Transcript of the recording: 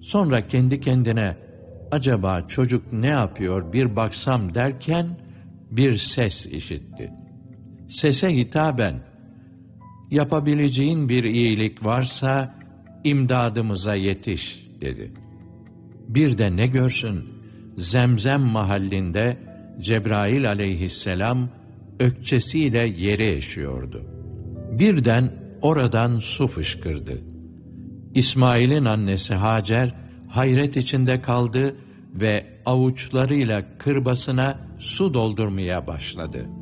Sonra kendi kendine, acaba çocuk ne yapıyor bir baksam derken, bir ses işitti. Sese hitaben, yapabileceğin bir iyilik varsa, imdadımıza yetiş dedi. Bir de ne görsün, Zemzem mahallinde Cebrail aleyhisselam ökçesiyle yeri eşiyordu. Birden oradan su fışkırdı. İsmail'in annesi Hacer hayret içinde kaldı ve avuçlarıyla kırbasına su doldurmaya başladı.